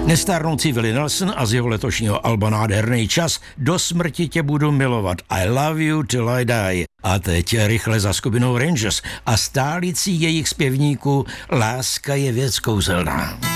Nestárnoucí Willie Nelson a z jeho letošního alba Nádherný čas Do smrti tě budu milovat I love you till I die. A teď rychle za skupinou Rangers a stálicí jejich zpěvníků Láska je věc kouzelná.